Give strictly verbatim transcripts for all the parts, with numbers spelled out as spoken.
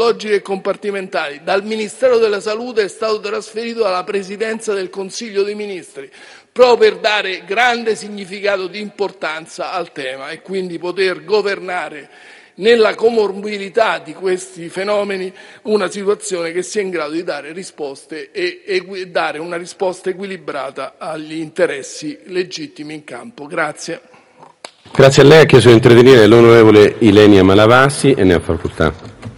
patologiche e compartimentali dal Ministero della Salute è stato trasferito alla Presidenza del Consiglio dei Ministri, proprio per dare grande significato di importanza al tema e quindi poter governare nella comorbilità di questi fenomeni una situazione che sia in grado di dare risposte e, e dare una risposta equilibrata agli interessi legittimi in campo. Grazie. Grazie a lei. Ha chiesto di intervenire l'onorevole Ilenia Malavasi e ne ha facoltà.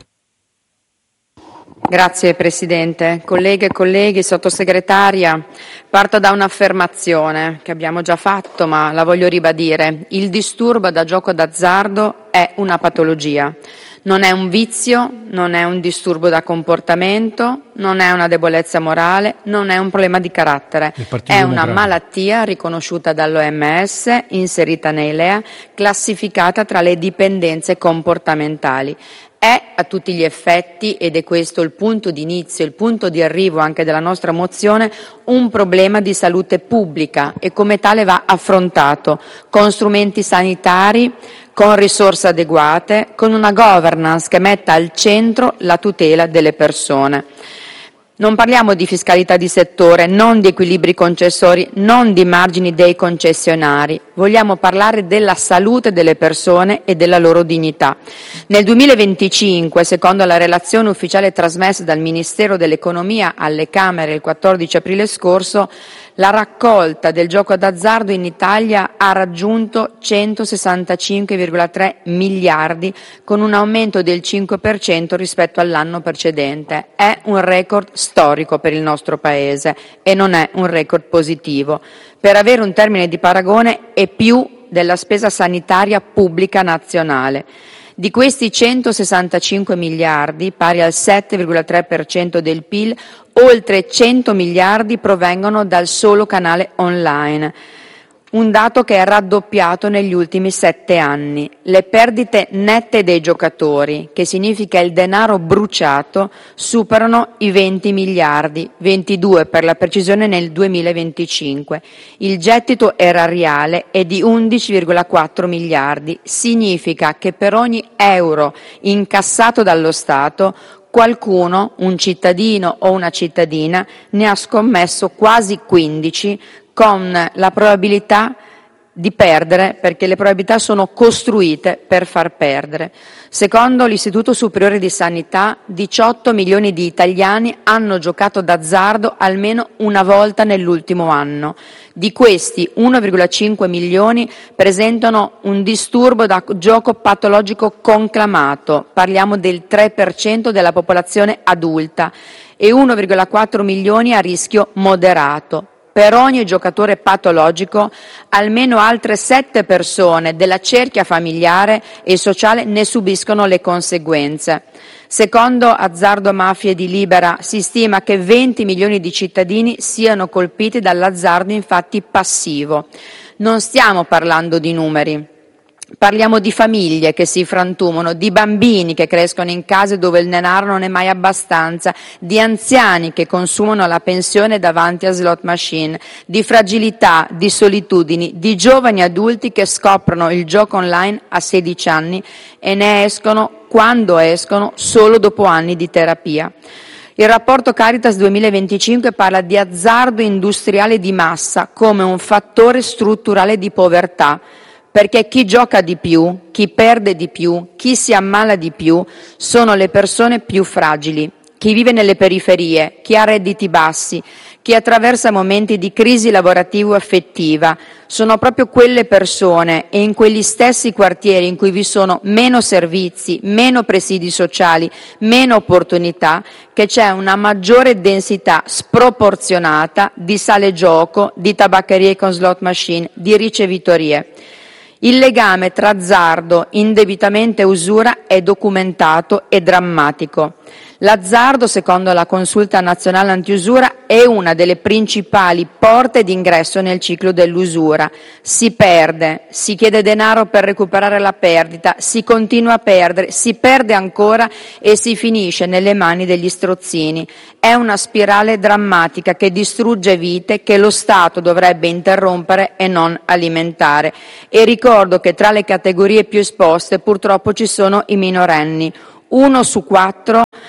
Grazie Presidente. Colleghe e colleghi, Sottosegretaria, parto da un'affermazione che abbiamo già fatto ma la voglio ribadire. Il disturbo da gioco d'azzardo è una patologia. Non è un vizio, non è un disturbo da comportamento, non è una debolezza morale, non è un problema di carattere. È una malattia riconosciuta dall'O M S, inserita nei L E A, classificata tra le dipendenze comportamentali. È a tutti gli effetti, ed è questo il punto di inizio, il punto di arrivo anche della nostra mozione, un problema di salute pubblica e come tale va affrontato con strumenti sanitari, con risorse adeguate, con una governance che metta al centro la tutela delle persone. Non parliamo di fiscalità di settore, non di equilibri concessori, non di margini dei concessionari. Vogliamo parlare della salute delle persone e della loro dignità. Nel duemilaventicinque, secondo la relazione ufficiale trasmessa dal Ministero dell'Economia alle Camere il quattordici aprile scorso, la raccolta del gioco d'azzardo in Italia ha raggiunto centosessantacinque virgola tre miliardi, con un aumento del cinque per cento rispetto all'anno precedente. È un record storico per il nostro Paese e non è un record positivo. Per avere un termine di paragone, è più della spesa sanitaria pubblica nazionale. Di questi centosessantacinque miliardi, pari al sette virgola tre per cento del P I L, oltre cento miliardi provengono dal solo canale online. Un dato che è raddoppiato negli ultimi sette anni. Le perdite nette dei giocatori, che significa il denaro bruciato, superano i venti miliardi, ventidue per la precisione nel duemilaventicinque. Il gettito erariale è di undici virgola quattro miliardi. Significa che per ogni euro incassato dallo Stato, qualcuno, un cittadino o una cittadina, ne ha scommesso quasi quindici, con la probabilità di perdere, perché le probabilità sono costruite per far perdere. Secondo l'Istituto Superiore di Sanità, diciotto milioni di italiani hanno giocato d'azzardo almeno una volta nell'ultimo anno. Di questi, uno virgola cinque milioni presentano un disturbo da gioco patologico conclamato, parliamo del tre per cento della popolazione adulta, e uno virgola quattro milioni a rischio moderato. Per ogni giocatore patologico, almeno altre sette persone della cerchia familiare e sociale ne subiscono le conseguenze. Secondo Azzardo Mafie di Libera, si stima che venti milioni di cittadini siano colpiti dall'azzardo infatti passivo. Non stiamo parlando di numeri. Parliamo di famiglie che si frantumano, di bambini che crescono in case dove il denaro non è mai abbastanza, di anziani che consumano la pensione davanti a slot machine, di fragilità, di solitudini, di giovani adulti che scoprono il gioco online a sedici anni e ne escono, quando escono, solo dopo anni di terapia. Il rapporto Caritas duemilaventicinque parla di azzardo industriale di massa come un fattore strutturale di povertà, perché chi gioca di più, chi perde di più, chi si ammala di più sono le persone più fragili, chi vive nelle periferie, chi ha redditi bassi, chi attraversa momenti di crisi lavorativo-affettiva. Sono proprio quelle persone e in quegli stessi quartieri in cui vi sono meno servizi, meno presidi sociali, meno opportunità, che c'è una maggiore densità sproporzionata di sale gioco, di tabaccherie con slot machine, di ricevitorie. Il legame tra azzardo, indebitamento e usura è documentato e drammatico. L'azzardo, secondo la Consulta Nazionale Antiusura, è una delle principali porte d'ingresso nel ciclo dell'usura. Si perde, si chiede denaro per recuperare la perdita, si continua a perdere, si perde ancora e si finisce nelle mani degli strozzini. È una spirale drammatica che distrugge vite che lo Stato dovrebbe interrompere e non alimentare. E ricordo che tra le categorie più esposte purtroppo ci sono i minorenni. Uno su quattro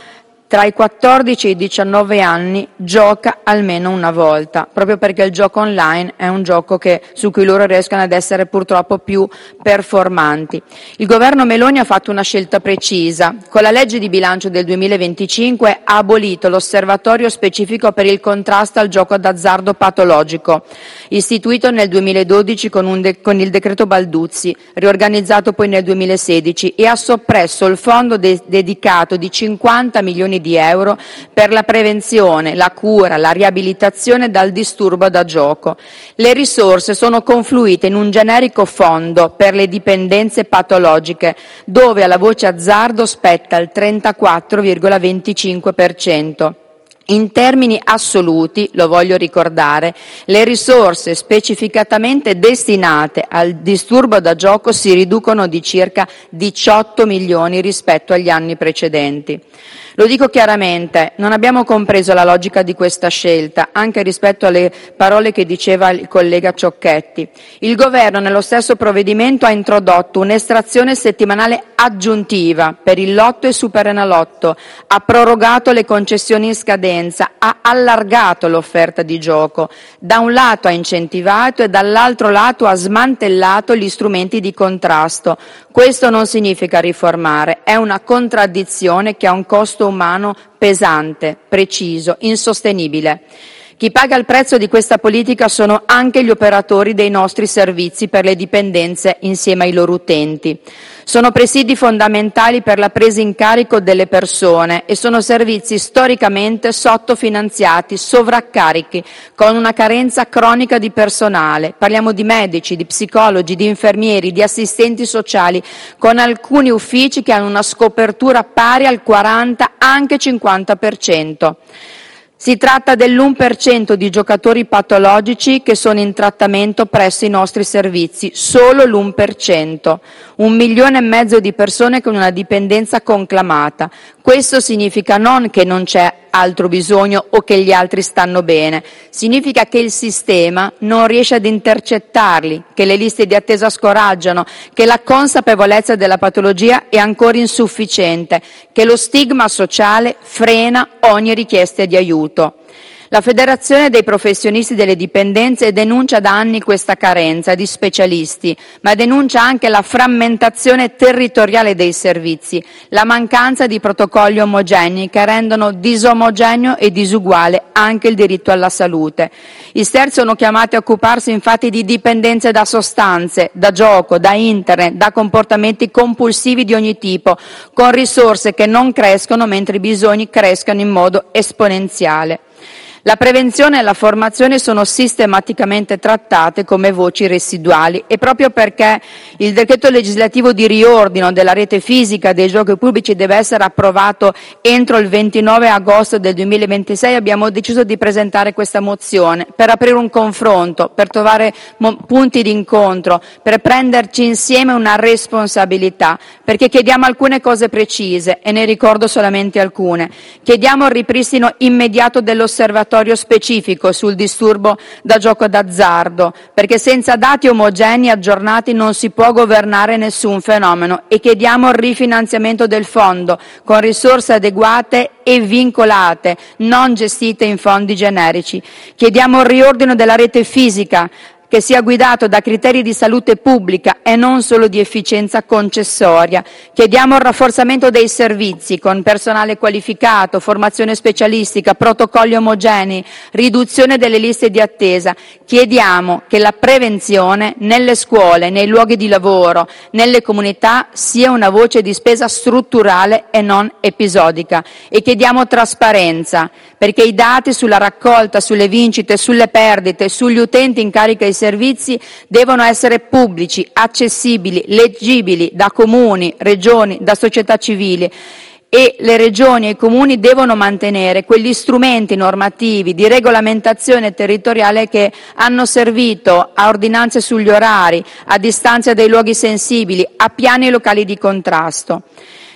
tra i quattordici e i diciannove anni gioca almeno una volta, proprio perché il gioco online è un gioco che, su cui loro riescono ad essere purtroppo più performanti. Il governo Meloni ha fatto una scelta precisa. Con la legge di bilancio del duemilaventicinque ha abolito l'osservatorio specifico per il contrasto al gioco d'azzardo patologico, istituito nel duemiladodici con, un de- con il decreto Balduzzi, riorganizzato poi nel duemilasedici, e ha soppresso il fondo de- dedicato di cinquanta milioni di euro per la prevenzione, la cura, la riabilitazione dal disturbo da gioco. Le risorse sono confluite in un generico fondo per le dipendenze patologiche, dove alla voce azzardo spetta il trentaquattro virgola venticinque per cento. In termini assoluti, lo voglio ricordare, le risorse specificatamente destinate al disturbo da gioco si riducono di circa diciotto milioni rispetto agli anni precedenti. Lo dico chiaramente, non abbiamo compreso la logica di questa scelta, anche rispetto alle parole che diceva il collega Ciocchetti. Il Governo nello stesso provvedimento ha introdotto un'estrazione settimanale aggiuntiva per il Lotto e Superenalotto, ha prorogato le concessioni in scadenza, ha allargato l'offerta di gioco. Da un lato ha incentivato e dall'altro lato ha smantellato gli strumenti di contrasto. Questo non significa riformare, è una contraddizione che ha un costo umano pesante, preciso, insostenibile. Chi paga il prezzo di questa politica sono anche gli operatori dei nostri servizi per le dipendenze insieme ai loro utenti. Sono presidi fondamentali per la presa in carico delle persone e sono servizi storicamente sottofinanziati, sovraccarichi, con una carenza cronica di personale. Parliamo di medici, di psicologi, di infermieri, di assistenti sociali, con alcuni uffici che hanno una scopertura pari al quaranta, anche cinquanta per cento. Si tratta dell'uno per cento di giocatori patologici che sono in trattamento presso i nostri servizi, solo l'uno per cento, un milione e mezzo di persone con una dipendenza conclamata. Questo significa non che non c'è altro bisogno o che gli altri stanno bene, significa che il sistema non riesce ad intercettarli, che le liste di attesa scoraggiano, che la consapevolezza della patologia è ancora insufficiente, che lo stigma sociale frena ogni richiesta di aiuto. La Federazione dei professionisti delle dipendenze denuncia da anni questa carenza di specialisti, ma denuncia anche la frammentazione territoriale dei servizi, la mancanza di protocolli omogenei che rendono disomogeneo e disuguale anche il diritto alla salute. I S T E R sono chiamati a occuparsi infatti di dipendenze da sostanze, da gioco, da internet, da comportamenti compulsivi di ogni tipo, con risorse che non crescono mentre i bisogni crescono in modo esponenziale. La prevenzione e la formazione sono sistematicamente trattate come voci residuali e proprio perché il decreto legislativo di riordino della rete fisica dei giochi pubblici deve essere approvato entro il ventinove agosto del duemilaventisei abbiamo deciso di presentare questa mozione per aprire un confronto, per trovare punti di incontro, per prenderci insieme una responsabilità, perché chiediamo alcune cose precise e ne ricordo solamente alcune. Chiediamo il ripristino immediato dell'osservatorio specifico sul disturbo da gioco d'azzardo, perché senza dati omogenei aggiornati non si può governare nessun fenomeno, e chiediamo il rifinanziamento del fondo con risorse adeguate e vincolate, non gestite in fondi generici. Chiediamo il riordino della rete fisica che sia guidato da criteri di salute pubblica e non solo di efficienza concessoria. Chiediamo il rafforzamento dei servizi con personale qualificato, formazione specialistica, protocolli omogenei, riduzione delle liste di attesa. Chiediamo che la prevenzione nelle scuole, nei luoghi di lavoro, nelle comunità sia una voce di spesa strutturale e non episodica. E chiediamo trasparenza, perché i dati sulla raccolta, sulle vincite, sulle perdite, sugli utenti in carica ai servizi devono essere pubblici, accessibili, leggibili da comuni, regioni, da società civili, e le regioni e i comuni devono mantenere quegli strumenti normativi di regolamentazione territoriale che hanno servito a ordinanze sugli orari, a distanza dai luoghi sensibili, a piani locali di contrasto.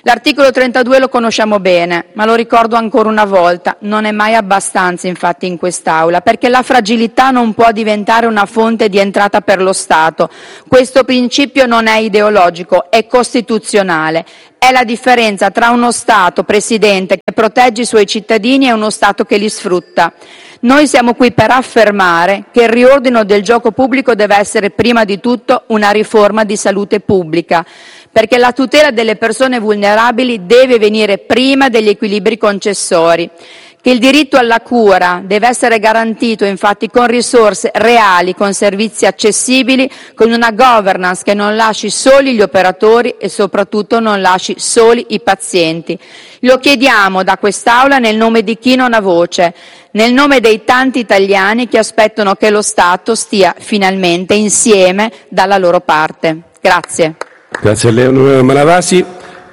L'articolo trentadue lo conosciamo bene, ma lo ricordo ancora una volta, non è mai abbastanza infatti in quest'Aula, perché la fragilità non può diventare una fonte di entrata per lo Stato. Questo principio non è ideologico, è costituzionale. È la differenza tra uno Stato, Presidente, che protegge i suoi cittadini e uno Stato che li sfrutta. Noi siamo qui per affermare che il riordino del gioco pubblico deve essere prima di tutto una riforma di salute pubblica, perché la tutela delle persone vulnerabili deve venire prima degli equilibri concessori. Che il diritto alla cura deve essere garantito infatti con risorse reali, con servizi accessibili, con una governance che non lasci soli gli operatori e soprattutto non lasci soli i pazienti. Lo chiediamo da quest'Aula nel nome di chi non ha voce, nel nome dei tanti italiani che aspettano che lo Stato stia finalmente insieme dalla loro parte. Grazie. Grazie a lei, onorevole Malavasi.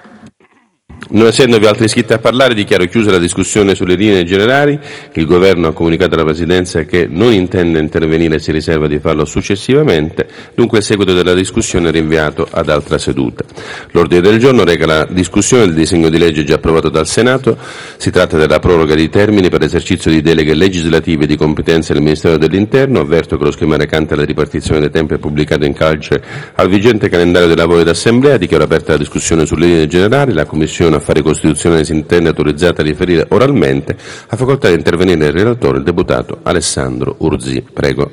Non essendovi altri iscritti a parlare, dichiaro chiusa la discussione sulle linee generali. Il Governo ha comunicato alla Presidenza che non intende intervenire e si riserva di farlo successivamente. Dunque il seguito della discussione è rinviato ad altra seduta. L'ordine del giorno reca la discussione del disegno di legge già approvato dal Senato. Si tratta della proroga di termini per l'esercizio di deleghe legislative di competenze del Ministero dell'Interno. Avverto che lo schema recante la ripartizione dei tempi è pubblicato in calce al vigente calendario dei lavori d'Assemblea. Dichiaro aperta la discussione sulle linee generali. La Commissione Affari Costituzionali si intende autorizzata a riferire oralmente. Ha facoltà di intervenire il relatore, il deputato Alessandro Urzì. Prego.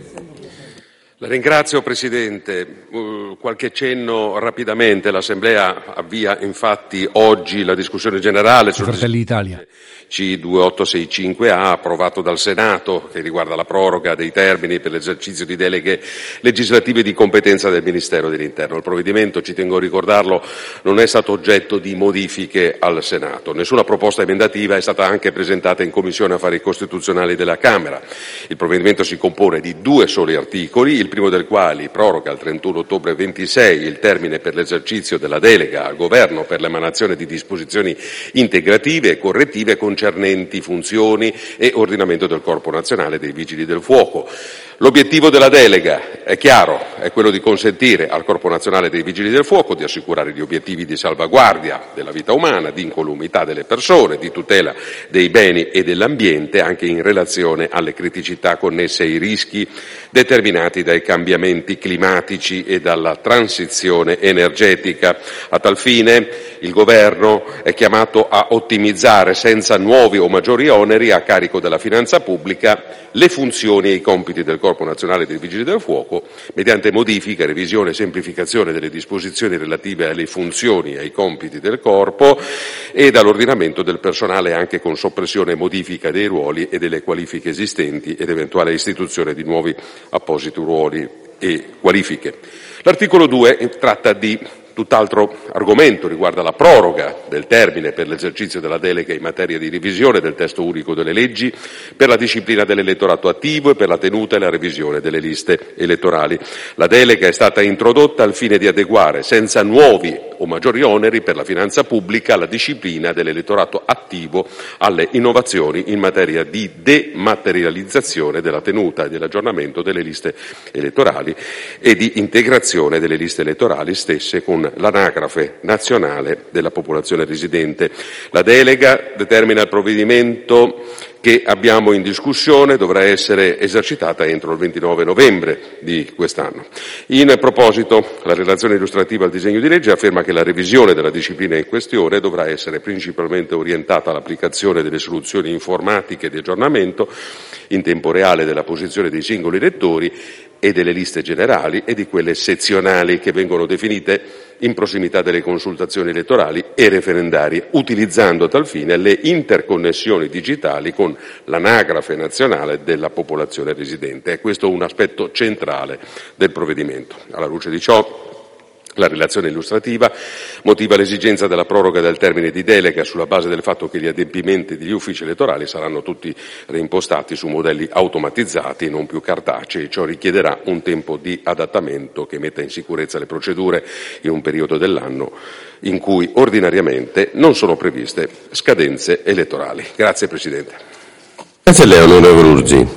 La ringrazio Presidente. Uh, qualche cenno rapidamente. L'Assemblea avvia infatti oggi la discussione generale sul Fratelli d'Italia C ventotto sessantacinque A approvato dal Senato, che riguarda la proroga dei termini per l'esercizio di deleghe legislative di competenza del Ministero dell'Interno. Il provvedimento, ci tengo a ricordarlo, non è stato oggetto di modifiche al Senato. Nessuna proposta emendativa è stata anche presentata in Commissione Affari Costituzionali della Camera. Il provvedimento si compone di due soli articoli, il primo del quale proroga al trentuno ottobre ventisei il termine per l'esercizio della delega al Governo per l'emanazione di disposizioni integrative e correttive concernenti funzioni e ordinamento del Corpo Nazionale dei Vigili del Fuoco. L'obiettivo della delega è chiaro, è quello di consentire al Corpo Nazionale dei Vigili del Fuoco di assicurare gli obiettivi di salvaguardia della vita umana, di incolumità delle persone, di tutela dei beni e dell'ambiente, anche in relazione alle criticità connesse ai rischi determinati dai cambiamenti climatici e dalla transizione energetica. A tal fine il Governo è chiamato a ottimizzare senza nuovi o maggiori oneri a carico della finanza pubblica le funzioni e i compiti del Corpo Nazionale dei Vigili del Fuoco mediante modifica, revisione e semplificazione delle disposizioni relative alle funzioni e ai compiti del Corpo e dall'ordinamento del personale, anche con soppressione e modifica dei ruoli e delle qualifiche esistenti ed eventuale istituzione di nuovi appositi ruoli e qualifiche. L'articolo due tratta di tutt'altro argomento, riguarda la proroga del termine per l'esercizio della delega in materia di revisione del testo unico delle leggi, per la disciplina dell'elettorato attivo e per la tenuta e la revisione delle liste elettorali. La delega è stata introdotta al fine di adeguare, senza nuovi o maggiori oneri per la finanza pubblica, la disciplina dell'elettorato attivo alle innovazioni in materia di dematerializzazione della tenuta e dell'aggiornamento delle liste elettorali e di integrazione delle liste elettorali stesse con l'anagrafe nazionale della popolazione residente. La delega determina il provvedimento che abbiamo in discussione dovrà essere esercitata entro il ventinove novembre di quest'anno. In proposito, la relazione illustrativa al disegno di legge afferma che la revisione della disciplina in questione dovrà essere principalmente orientata all'applicazione delle soluzioni informatiche di aggiornamento in tempo reale della posizione dei singoli elettori e delle liste generali e di quelle sezionali, che vengono definite in prossimità delle consultazioni elettorali e referendarie, utilizzando a tal fine le interconnessioni digitali con l'anagrafe nazionale della popolazione residente. È questo un aspetto centrale del provvedimento. Alla luce di ciò, la relazione illustrativa motiva l'esigenza della proroga del termine di delega sulla base del fatto che gli adempimenti degli uffici elettorali saranno tutti reimpostati su modelli automatizzati e non più cartacei. Ciò richiederà un tempo di adattamento che metta in sicurezza le procedure in un periodo dell'anno in cui ordinariamente non sono previste scadenze elettorali. Grazie Presidente. Grazie a lei, onorevole Urzì.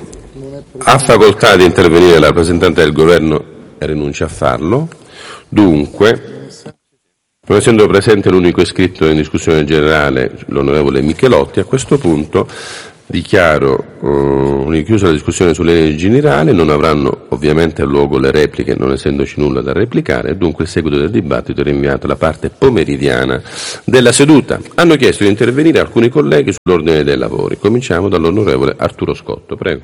Ha facoltà di intervenire la rappresentante del Governo e rinuncia a farlo. Dunque, Non essendo presente l'unico iscritto in discussione generale, l'onorevole Michelotti, a questo punto dichiaro uh, chiusa la discussione sulle linee generali. Non avranno ovviamente luogo le repliche, non essendoci nulla da replicare, e dunque il seguito del dibattito è rinviato alla parte pomeridiana della seduta. Hanno chiesto di intervenire alcuni colleghi sull'ordine dei lavori. Cominciamo dall'onorevole Arturo Scotto. Prego.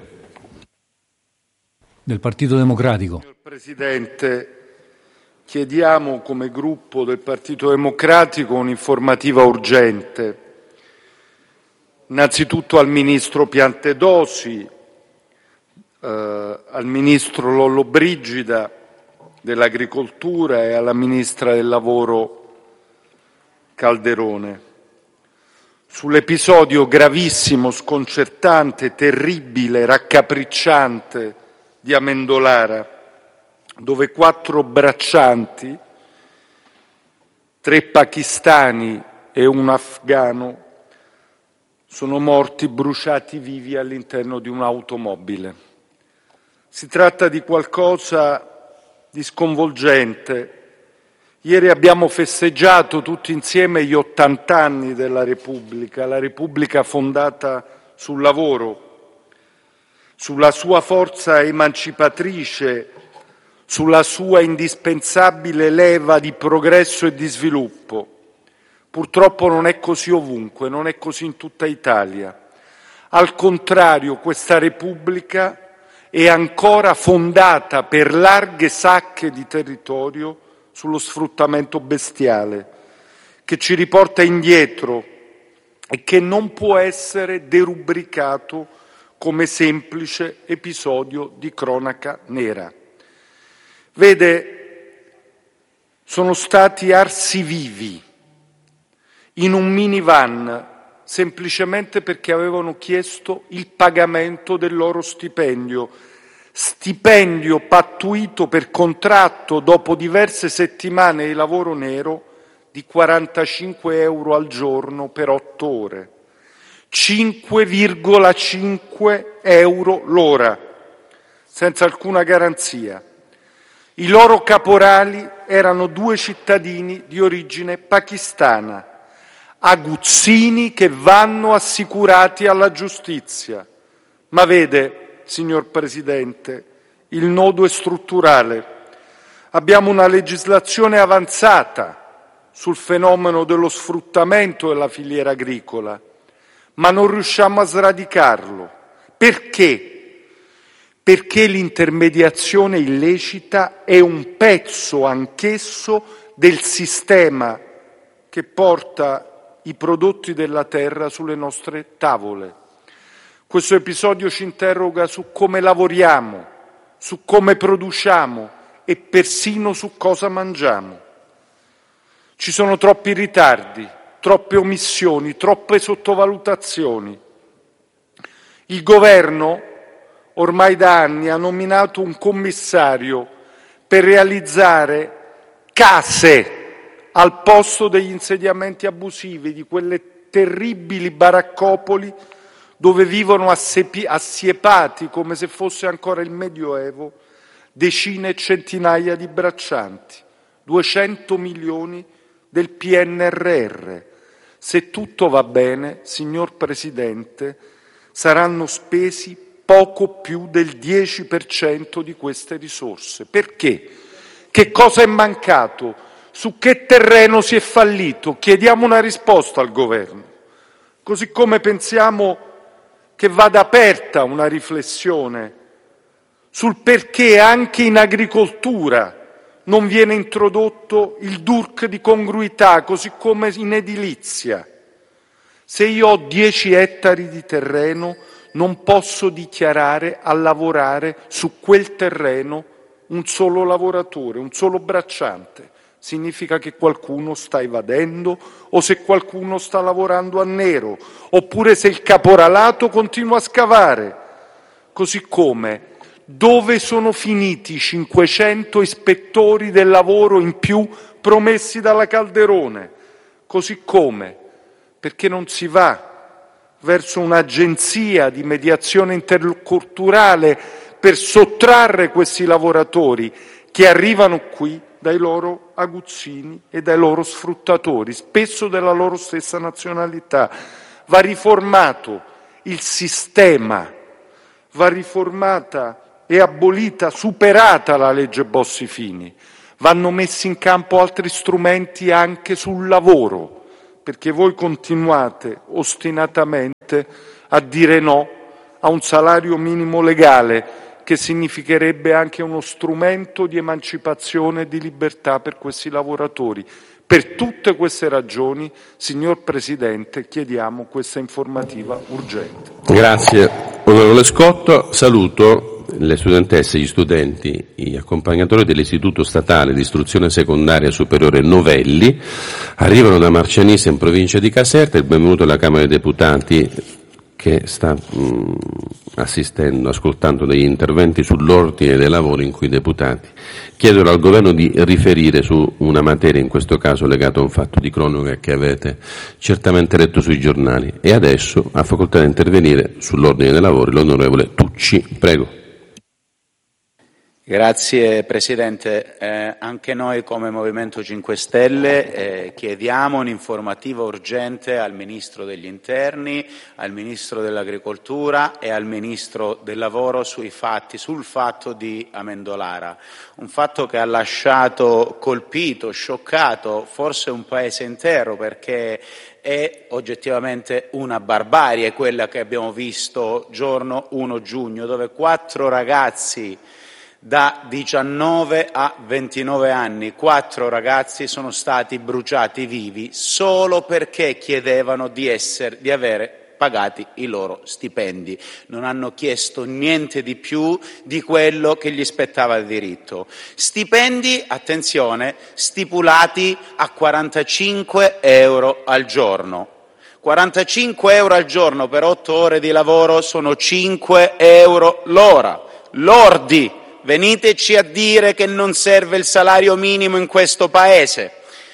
Del Partito Democratico. Signor Presidente, chiediamo come gruppo del Partito Democratico un'informativa urgente. Innanzitutto al Ministro Piantedosi, eh, al Ministro Lollobrigida dell'Agricoltura e alla Ministra del Lavoro Calderone. Sull'episodio gravissimo, sconcertante, terribile, raccapricciante di Amendolara, dove quattro braccianti, tre pakistani e un afghano, sono morti bruciati vivi all'interno di un'automobile. Si tratta di qualcosa di sconvolgente. Ieri abbiamo festeggiato tutti insieme gli ottanta anni della Repubblica, la Repubblica fondata sul lavoro, sulla sua forza emancipatrice, sulla sua indispensabile leva di progresso e di sviluppo. Purtroppo non è così ovunque, non è così in tutta Italia. Al contrario, questa Repubblica è ancora fondata per larghe sacche di territorio sullo sfruttamento bestiale, che ci riporta indietro e che non può essere derubricato come semplice episodio di cronaca nera. Vede, sono stati arsi vivi in un minivan semplicemente perché avevano chiesto il pagamento del loro stipendio, stipendio pattuito per contratto dopo diverse settimane di lavoro nero di quarantacinque euro al giorno per otto ore, cinque virgola cinque euro l'ora, senza alcuna garanzia. I loro caporali erano due cittadini di origine pakistana, aguzzini che vanno assicurati alla giustizia. Ma vede, signor Presidente, il nodo è strutturale. Abbiamo una legislazione avanzata sul fenomeno dello sfruttamento della filiera agricola, ma non riusciamo a sradicarlo. Perché? Perché l'intermediazione illecita è un pezzo anch'esso del sistema che porta i prodotti della terra sulle nostre tavole. Questo episodio ci interroga su come lavoriamo, su come produciamo e persino su cosa mangiamo. Ci sono troppi ritardi, troppe omissioni, troppe sottovalutazioni. Il Governo ormai da anni ha nominato un commissario per realizzare case al posto degli insediamenti abusivi, di quelle terribili baraccopoli dove vivono assiepati, come se fosse ancora il Medioevo, decine e centinaia di braccianti, duecento milioni del P N R R. Se tutto va bene, signor Presidente, saranno spesi poco più del dieci per cento di queste risorse. Perché? Che cosa è mancato? Su che terreno si è fallito? Chiediamo una risposta al Governo. Così come pensiamo che vada aperta una riflessione sul perché anche in agricoltura non viene introdotto il D U R C di congruità, così come in edilizia. Se io ho dieci ettari di terreno, non posso dichiarare a lavorare su quel terreno un solo lavoratore, un solo bracciante. Significa che qualcuno sta evadendo o se qualcuno sta lavorando a nero, oppure se il caporalato continua a scavare. Così come, dove sono finiti i cinquecento ispettori del lavoro in più promessi dalla Calderone? Così come, perché non si va verso un'agenzia di mediazione interculturale per sottrarre questi lavoratori che arrivano qui dai loro aguzzini e dai loro sfruttatori, spesso della loro stessa nazionalità. Va riformato il sistema, va riformata e abolita, superata la legge Bossi-Fini. Vanno messi in campo altri strumenti anche sul lavoro, perché voi continuate ostinatamente a dire no a un salario minimo legale, che significherebbe anche uno strumento di emancipazione e di libertà per questi lavoratori. Per tutte queste ragioni, signor Presidente, chiediamo questa informativa urgente. Grazie, onorevole Scotto. Saluto le studentesse, gli studenti, gli accompagnatori dell'Istituto Statale di Istruzione Secondaria Superiore Novelli. Arrivano da Marcianise in provincia di Caserta. Il benvenuto alla Camera dei Deputati, che sta mh, assistendo, ascoltando degli interventi sull'ordine dei lavori in cui i deputati chiedono al Governo di riferire su una materia, in questo caso legata a un fatto di cronaca che avete certamente letto sui giornali. E adesso ha facoltà di intervenire sull'ordine dei lavori l'onorevole Tucci. Prego. Grazie Presidente, eh, anche noi come Movimento cinque Stelle eh, chiediamo un'informativa urgente al Ministro degli Interni, al Ministro dell'Agricoltura e al Ministro del Lavoro sui fatti, sul fatto di Amendolara, un fatto che ha lasciato colpito, scioccato forse un paese intero, perché è oggettivamente una barbarie quella che abbiamo visto giorno primo giugno, dove quattro ragazzi da diciannove a ventinove anni, quattro ragazzi sono stati bruciati vivi solo perché chiedevano di essere, di avere pagati i loro stipendi. Non hanno chiesto niente di più di quello che gli spettava di diritto. Stipendi, attenzione, stipulati a quarantacinque euro al giorno. quarantacinque euro al giorno per otto ore di lavoro sono cinque euro l'ora, lordi. Veniteci a dire che non serve il salario minimo in questo Paese.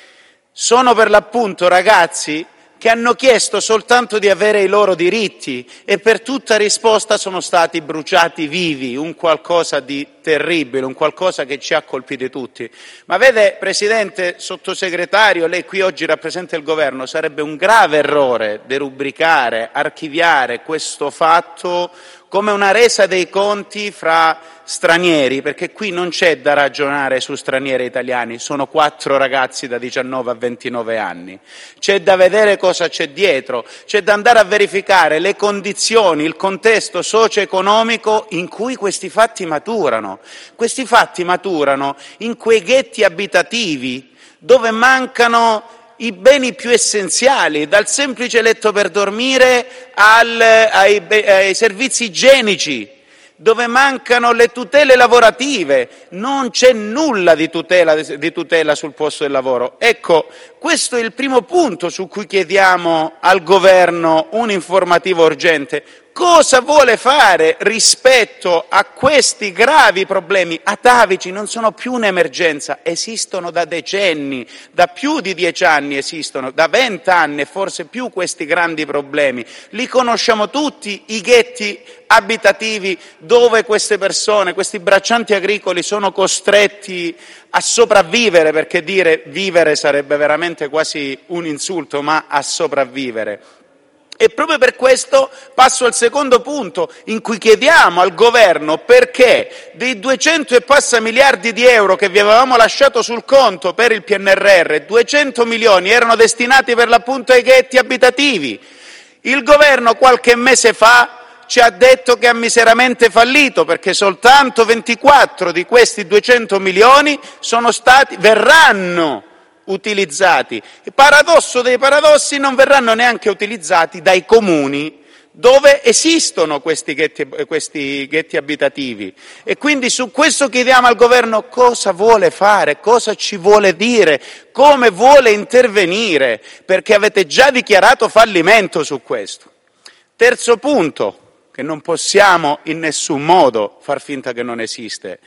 Sono per l'appunto ragazzi che hanno chiesto soltanto di avere i loro diritti e per tutta risposta sono stati bruciati vivi, un qualcosa di terribile, un qualcosa che ci ha colpiti tutti. Ma vede, Presidente, Sottosegretario, lei qui oggi rappresenta il Governo, sarebbe un grave errore derubricare, archiviare questo fatto come una resa dei conti fra stranieri, perché qui non c'è da ragionare su stranieri e italiani, sono quattro ragazzi da diciannove a ventinove anni. C'è da vedere cosa c'è dietro, c'è da andare a verificare le condizioni, il contesto socio-economico in cui questi fatti maturano. Questi fatti maturano in quei ghetti abitativi dove mancano i beni più essenziali, dal semplice letto per dormire al, ai, ai servizi igienici, dove mancano le tutele lavorative, non c'è nulla di tutela, di tutela sul posto del lavoro. Ecco, questo è il primo punto su cui chiediamo al Governo un'informativa urgente. Cosa vuole fare rispetto a questi gravi problemi atavici? Non sono più un'emergenza, esistono da decenni, da più di dieci anni esistono, da vent'anni e forse più questi grandi problemi. Li conosciamo tutti, i ghetti abitativi dove queste persone, questi braccianti agricoli sono costretti a sopravvivere, perché dire vivere sarebbe veramente quasi un insulto, ma a sopravvivere. E proprio per questo passo al secondo punto in cui chiediamo al Governo perché dei duecento e passa miliardi di euro che vi avevamo lasciato sul conto per il P N R R, duecento milioni erano destinati per l'appunto ai ghetti abitativi. Il Governo qualche mese fa ci ha detto che ha miseramente fallito perché soltanto ventiquattro di questi duecento milioni sono stati, verranno utilizzati. Il paradosso dei paradossi, non verranno neanche utilizzati dai comuni dove esistono questi ghetti, questi ghetti abitativi. E quindi su questo chiediamo al Governo cosa vuole fare, cosa ci vuole dire, come vuole intervenire, perché avete già dichiarato fallimento su questo. Terzo punto, che non possiamo in nessun modo far finta che non esiste.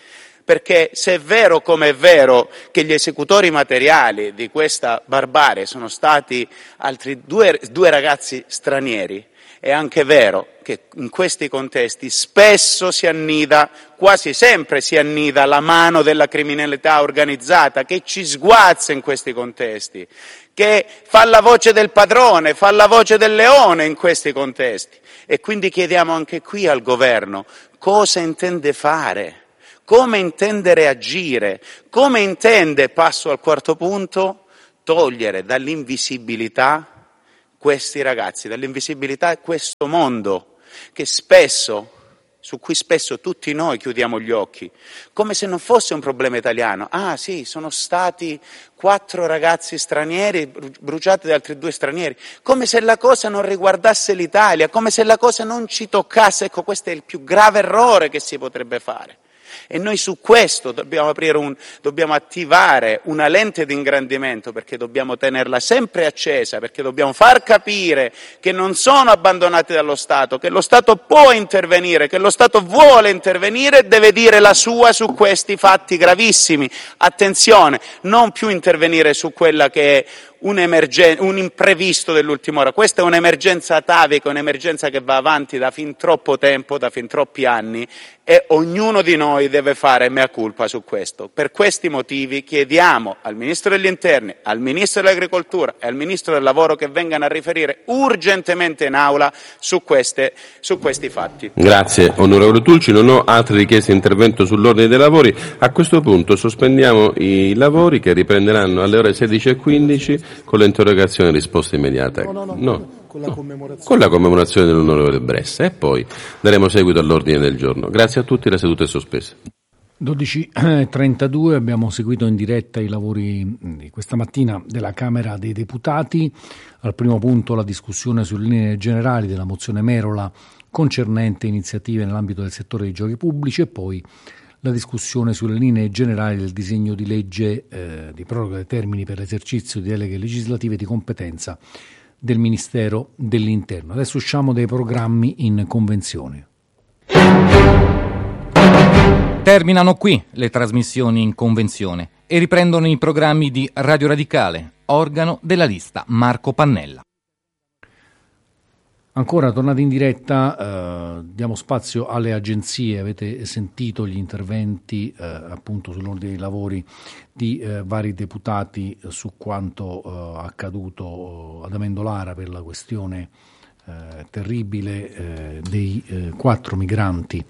perché se è vero come è vero che gli esecutori materiali di questa barbarie sono stati altri due, due ragazzi stranieri, è anche vero che in questi contesti spesso si annida, quasi sempre si annida la mano della criminalità organizzata che ci sguazza in questi contesti, che fa la voce del padrone, fa la voce del leone in questi contesti. E quindi chiediamo anche qui al governo cosa intende fare, come intende reagire, come intende, passo al quarto punto, togliere dall'invisibilità questi ragazzi, dall'invisibilità questo mondo che spesso, su cui spesso tutti noi chiudiamo gli occhi, come se non fosse un problema italiano. Ah sì, sono stati quattro ragazzi stranieri bruciati da altri due stranieri, come se la cosa non riguardasse l'Italia, come se la cosa non ci toccasse. Ecco, questo è il più grave errore che si potrebbe fare. E noi su questo dobbiamo aprire un, dobbiamo attivare una lente di ingrandimento, perché dobbiamo tenerla sempre accesa, perché dobbiamo far capire che non sono abbandonati dallo Stato, che lo Stato può intervenire, che lo Stato vuole intervenire e deve dire la sua su questi fatti gravissimi. Attenzione, non più intervenire su quella che è un, un imprevisto dell'ultima ora. Questa è un'emergenza atavica, un'emergenza che va avanti da fin troppo tempo, da fin troppi anni, e ognuno di noi deve fare mea culpa su questo. Per questi motivi chiediamo al Ministro degli Interni, al Ministro dell'Agricoltura e al Ministro del Lavoro che vengano a riferire urgentemente in aula su, queste, su questi fatti. Grazie onorevole Tulci, non ho altre richieste di intervento sull'ordine dei lavori. A questo punto sospendiamo i lavori che riprenderanno alle ore sedici e quindici con le interrogazioni e risposta immediata. No, no, no. no. Con la commemorazione. Con la commemorazione dell'onorevole Bressa e poi daremo seguito all'ordine del giorno. Grazie a tutti, la seduta è sospesa. dodici e trentadue abbiamo seguito in diretta i lavori di questa mattina della Camera dei Deputati. Al primo punto la discussione sulle linee generali della mozione Merola concernente iniziative nell'ambito del settore dei giochi pubblici e poi la discussione sulle linee generali del disegno di legge eh, di proroga dei termini per l'esercizio di deleghe legislative di competenza del Ministero dell'Interno. Adesso usciamo dai programmi in convenzione. Terminano qui le trasmissioni in convenzione e riprendono i programmi di Radio Radicale, organo della lista Marco Pannella. Ancora tornati in diretta, eh, diamo spazio alle agenzie. Avete sentito gli interventi eh, appunto sull'ordine dei lavori di eh, vari deputati su quanto eh, accaduto ad Amendolara per la questione eh, terribile eh, dei eh, quattro migranti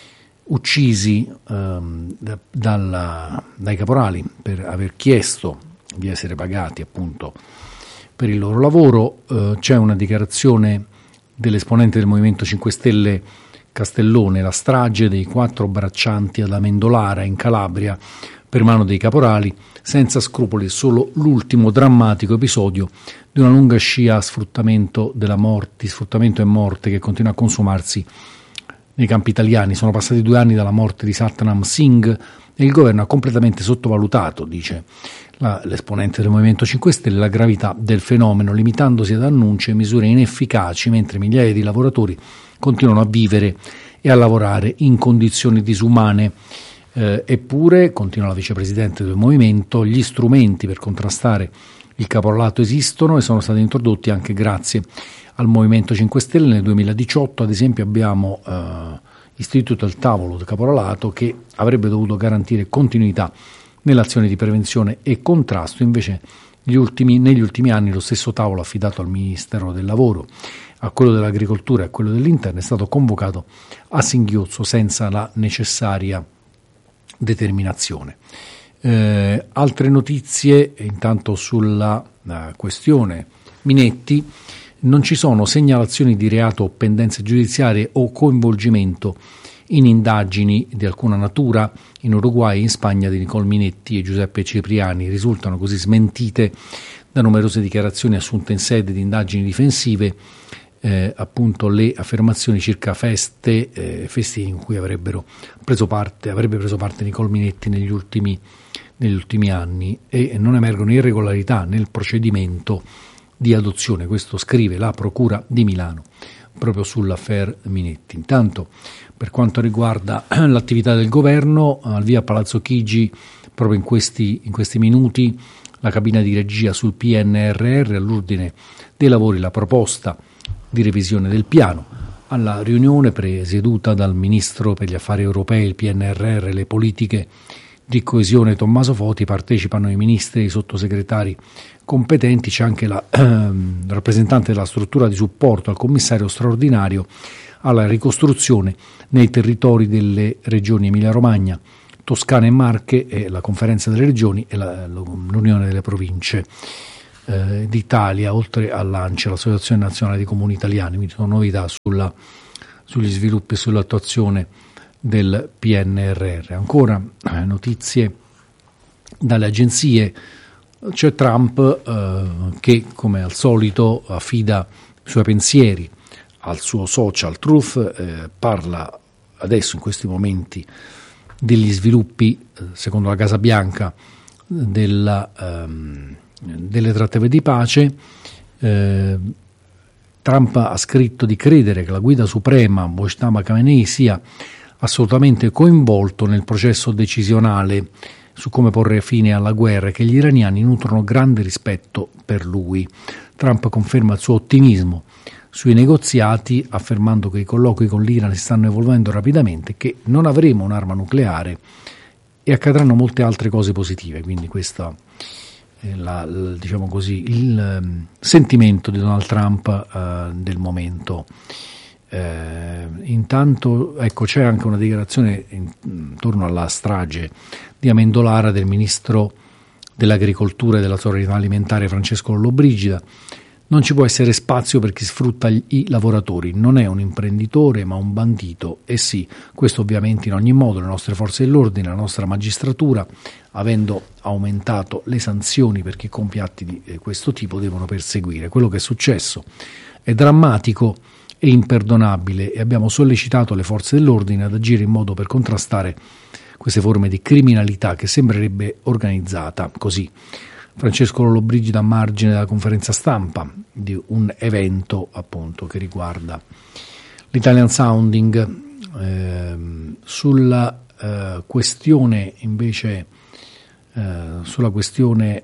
uccisi ehm, da, dalla, dai caporali per aver chiesto di essere pagati appunto per il loro lavoro. Eh, c'è una dichiarazione dell'esponente del Movimento cinque Stelle Castellone: la strage dei quattro braccianti ad Amendolara in Calabria per mano dei caporali senza scrupoli è solo l'ultimo drammatico episodio di una lunga scia sfruttamento della morte, sfruttamento e morte che continua a consumarsi nei campi italiani. Sono passati due anni dalla morte di Satnam Singh e il governo ha completamente sottovalutato, dice la, l'esponente del Movimento cinque Stelle, la gravità del fenomeno, limitandosi ad annunci e misure inefficaci, mentre migliaia di lavoratori continuano a vivere e a lavorare in condizioni disumane. Eh, eppure, continua la vicepresidente del Movimento, gli strumenti per contrastare il caporalato esistono e sono stati introdotti anche grazie al Movimento cinque Stelle. Nel duemiladiciotto, ad esempio, abbiamo eh, istituito il tavolo del caporalato che avrebbe dovuto garantire continuità nell'azione di prevenzione e contrasto. Invece gli ultimi, negli ultimi anni lo stesso tavolo affidato al Ministero del Lavoro, a quello dell'Agricoltura e a quello dell'Interno è stato convocato a singhiozzo senza la necessaria determinazione. Eh, altre notizie intanto sulla uh, questione Minetti. Non ci sono segnalazioni di reato o pendenze giudiziarie o coinvolgimento in indagini di alcuna natura in Uruguay e in Spagna di Nicole Minetti e Giuseppe Cipriani. Risultano così smentite da numerose dichiarazioni assunte in sede di indagini difensive eh, appunto le affermazioni circa feste, eh, festini in cui avrebbero preso parte, avrebbe preso parte Nicole Minetti negli ultimi, negli ultimi anni, e non emergono irregolarità nel procedimento di adozione. Questo scrive la Procura di Milano. proprio sull'affaire Minetti. Intanto, per quanto riguarda l'attività del governo, al via Palazzo Chigi, proprio in questi, in questi minuti, la cabina di regia sul P N R R, all'ordine dei lavori la proposta di revisione del piano. Alla riunione presieduta dal Ministro per gli Affari Europei, il P N R R e le politiche di coesione Tommaso Foti partecipano i ministri e i sottosegretari competenti. C'è anche la ehm, rappresentante della struttura di supporto al commissario straordinario alla ricostruzione nei territori delle regioni Emilia-Romagna, Toscana e Marche, e la Conferenza delle Regioni e la, l'Unione delle Province eh, d'Italia, oltre all'ANCE, l'Associazione Nazionale dei Comuni Italiani. Quindi sono novità sulla, sugli sviluppi e sull'attuazione del P N R R. Ancora eh, notizie dalle agenzie. C'è Trump eh, che, come al solito, affida i suoi pensieri al suo social Truth, eh, parla adesso in questi momenti degli sviluppi, eh, secondo la Casa Bianca, della, ehm, delle trattative di pace. eh, Trump ha scritto di credere che la guida suprema Mojtaba Khamenei sia assolutamente coinvolto nel processo decisionale su come porre fine alla guerra e che gli iraniani nutrono grande rispetto per lui. Trump conferma il suo ottimismo sui negoziati, affermando che i colloqui con l'Iran si stanno evolvendo rapidamente, che non avremo un'arma nucleare e accadranno molte altre cose positive. Quindi questo è la, la, diciamo così, il um, sentimento di Donald Trump uh, del momento. Eh, intanto, ecco, c'è anche una dichiarazione intorno alla strage di Amendolara del ministro dell'Agricoltura e della Sovranità Alimentare Francesco Lollobrigida. Non ci può essere spazio per chi sfrutta gli, i lavoratori, non è un imprenditore ma un bandito. E sì, questo ovviamente in ogni modo le nostre forze dell'ordine, la nostra magistratura, avendo aumentato le sanzioni per chi compie atti di eh, questo tipo, devono perseguire. Quello che è successo è drammatico e imperdonabile e abbiamo sollecitato le forze dell'ordine ad agire in modo per contrastare queste forme di criminalità che sembrerebbe organizzata. Così Francesco Lollobrigida a margine della conferenza stampa di un evento appunto che riguarda l'Italian Sounding. Eh, sulla eh, questione invece eh, sulla questione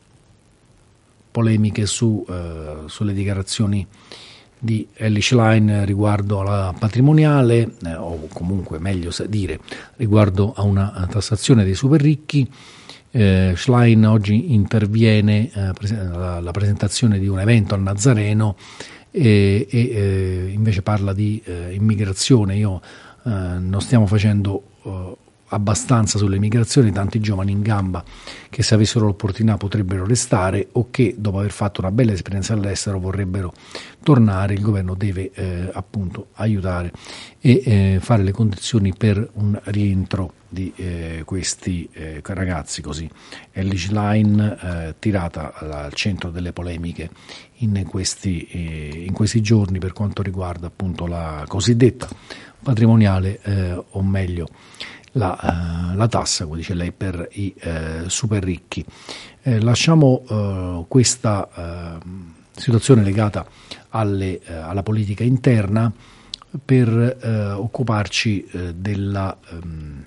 polemiche su, eh, sulle dichiarazioni di Elly Schlein riguardo alla patrimoniale, eh, o comunque meglio dire riguardo a una tassazione dei super ricchi. eh, Schlein oggi interviene eh, alla, alla presentazione di un evento al Nazareno e, e eh, invece parla di eh, immigrazione. Io eh, non stiamo facendo eh, abbastanza sulle migrazioni, tanti giovani in gamba che se avessero l'opportunità potrebbero restare o che dopo aver fatto una bella esperienza all'estero vorrebbero tornare. Il governo deve eh, appunto aiutare e eh, fare le condizioni per un rientro di eh, questi eh, ragazzi. Così Elly Schlein eh, tirata al centro delle polemiche in questi, eh, in questi giorni per quanto riguarda appunto la cosiddetta patrimoniale, eh, o meglio La, uh, la tassa, come dice lei, per i uh, super ricchi. Eh, lasciamo uh, questa uh, situazione legata alle, uh, alla politica interna per uh, occuparci uh, della, um,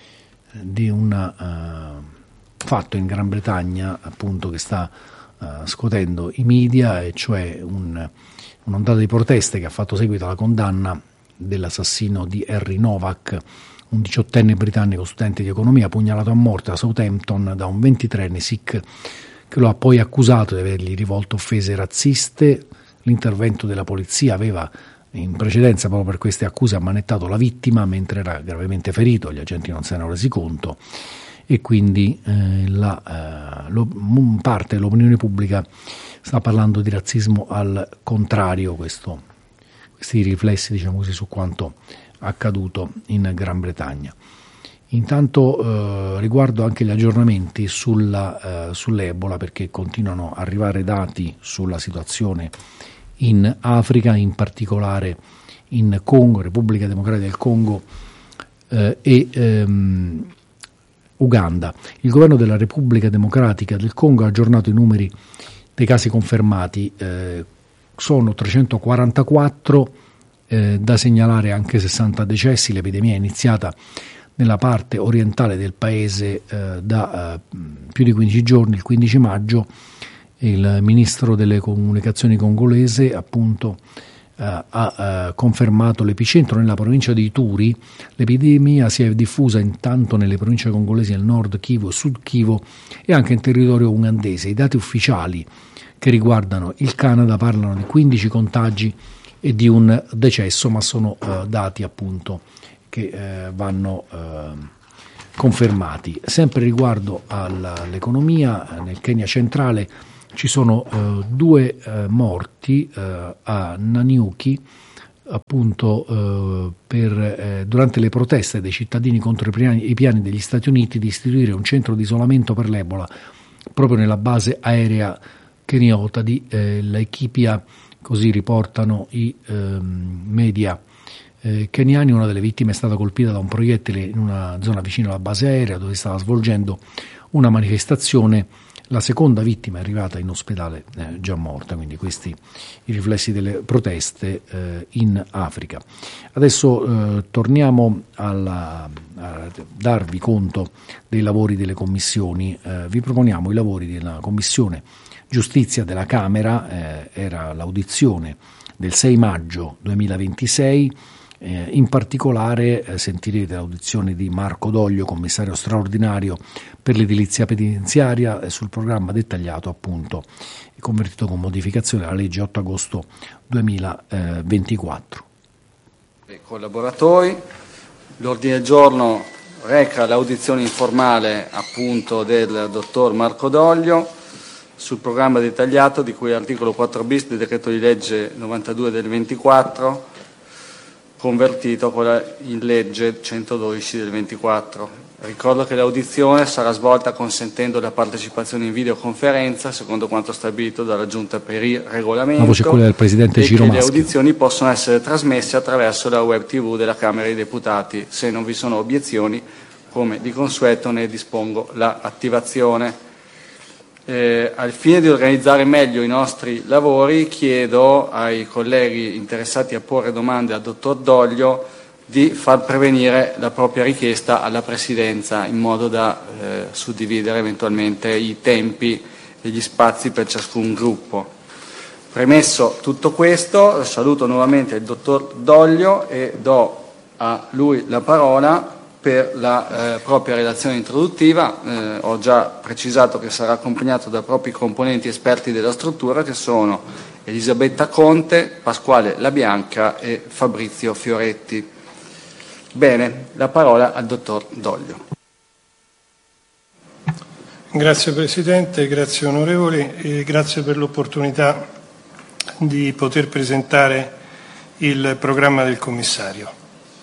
di un uh, fatto in Gran Bretagna appunto che sta uh, scuotendo i media, e cioè un, un'ondata di proteste che ha fatto seguito alla condanna dell'assassino di Harry Novak, un diciottenne britannico studente di economia pugnalato a morte a Southampton da un ventitreenne sikh che lo ha poi accusato di avergli rivolto offese razziste. L'intervento della polizia aveva in precedenza, proprio per queste accuse, ammanettato la vittima mentre era gravemente ferito. Gli agenti non se ne erano resi conto e quindi eh, la, eh, lo, parte dell'opinione pubblica sta parlando di razzismo al contrario. Questo, questi riflessi, diciamo così, su quanto accaduto in Gran Bretagna. Intanto eh, riguardo anche gli aggiornamenti sulla, eh, sull'Ebola, perché continuano a arrivare dati sulla situazione in Africa, in particolare in Congo, Repubblica Democratica del Congo eh, e ehm, Uganda. Il governo della Repubblica Democratica del Congo ha aggiornato i numeri dei casi confermati, eh, sono trecentoquarantaquattro, Eh, da segnalare anche sessanta decessi. L'epidemia è iniziata nella parte orientale del paese eh, da eh, più di quindici giorni. Il quindici maggio il ministro delle comunicazioni congolese appunto eh, ha eh, confermato l'epicentro nella provincia di Ituri. L'epidemia si è diffusa intanto nelle province congolesi del nord Kivu e sud Kivu e anche in territorio ugandese. I dati ufficiali che riguardano il Canada parlano di quindici contagi e di un decesso, ma sono eh, dati appunto che eh, vanno eh, confermati. Sempre riguardo all'economia, nel Kenya centrale ci sono eh, due eh, morti eh, a Nanyuki appunto eh, per, eh, durante le proteste dei cittadini contro i piani, i piani degli Stati Uniti di istituire un centro di isolamento per l'Ebola proprio nella base aerea keniota di eh, Laikipia. Così riportano i eh, media eh, keniani. Una delle vittime è stata colpita da un proiettile in una zona vicino alla base aerea dove stava svolgendo una manifestazione. La seconda vittima è arrivata in ospedale eh, già morta, quindi questi i riflessi delle proteste eh, in Africa. Adesso eh, torniamo alla, a darvi conto dei lavori delle commissioni. Eh, vi proponiamo i lavori della Commissione Giustizia della Camera. Eh, era l'audizione del sei maggio duemilaventisei, eh, in particolare eh, sentirete l'audizione di Marco Doglio, commissario straordinario per l'edilizia penitenziaria, eh, sul programma dettagliato appunto convertito con modificazione alla legge otto agosto duemilaventiquattro. Collaboratori, l'ordine del giorno reca l'audizione informale appunto del dottor Marco Doglio sul programma dettagliato di cui all'articolo quattro bis del decreto di legge novantadue del ventiquattro, convertito in legge centododici del ventiquattro. Ricordo che l'audizione sarà svolta consentendo la partecipazione in videoconferenza, secondo quanto stabilito dalla Giunta per il Regolamento. La voce è quella del Presidente Ciro Maschi. Le audizioni possono essere trasmesse attraverso la web tivù della Camera dei Deputati. Se non vi sono obiezioni, come di consueto, ne dispongo l'attivazione. Eh, al fine di organizzare meglio i nostri lavori, chiedo ai colleghi interessati a porre domande al dottor Doglio di far prevenire la propria richiesta alla Presidenza in modo da eh, suddividere eventualmente i tempi e gli spazi per ciascun gruppo. Premesso tutto questo, saluto nuovamente il dottor Doglio e do a lui la parola per la eh, propria relazione introduttiva. Eh, ho già precisato che sarà accompagnato da propri componenti esperti della struttura, che sono Elisabetta Conte, Pasquale La Bianca e Fabrizio Fioretti. Bene, la parola al dottor Doglio. Grazie Presidente, grazie onorevoli e grazie per l'opportunità di poter presentare il programma del commissario.